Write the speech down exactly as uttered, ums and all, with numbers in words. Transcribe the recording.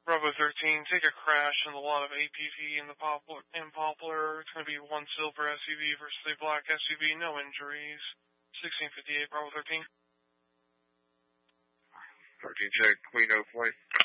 Bravo thirteen, take a crash in the lot of A P V in the Poplar, in Poplar. It's going to be one silver S U V versus a black S U V, no injuries. sixteen fifty-eight, Bravo thirteen. thirteen check, Queen oh flight.